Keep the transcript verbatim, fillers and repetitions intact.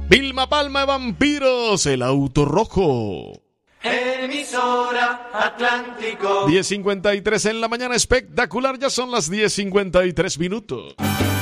Vilma Palma de Vampiros, El Auto Rojo. Emisora Atlántico. diez cincuenta y tres en la mañana, espectacular, ya son las diez cincuenta y tres minutos.